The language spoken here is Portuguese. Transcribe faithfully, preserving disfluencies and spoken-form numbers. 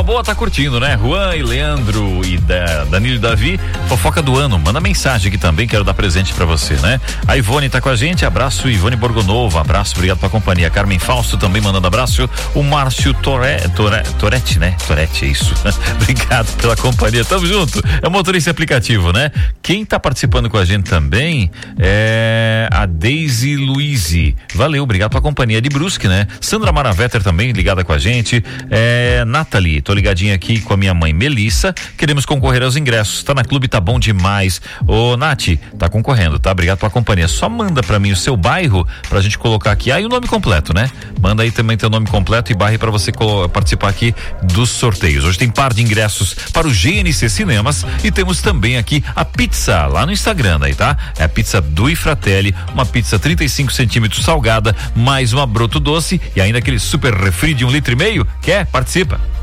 boa tá curtindo, né? Juan e Leandro e da, Danilo e Davi, fofoca do ano. Manda mensagem aqui também, quero dar presente pra você, né? A Ivone tá com a gente, abraço Ivone Borgonova, abraço, obrigado pela companhia. Carmen Fausto também mandando abraço. O Márcio Tore, Tore, Toretti, né? Toretti, é isso. Obrigado pela companhia, tamo junto. É um motorista aplicativo, né? Quem tá participando com a gente também é a Daisy Luizy. Valeu, obrigado pela companhia de Brusque, né? Sandra Maravetter também ligada com a gente. É, Nathalie, tô ligadinha aqui com a minha mãe Melissa. Queremos concorrer aos ingressos. Tá na clube, tá bom demais. Ô, Nath, tá concorrendo, tá? Obrigado pela companhia. Só manda pra mim o seu bairro pra gente colocar aqui. Aí ah, o nome completo, né? Manda aí também teu nome completo e bairro pra você participar aqui dos sorteios. Hoje tem par de ingressos para o G N C Cinemas e temos também aqui a pizza lá no Instagram, aí, tá? É a pizza do Ifratelli, uma pizza trinta e cinco centímetros salgada, mais uma broto doce e ainda aquele super refri de um litro e meio. Quer? Participa!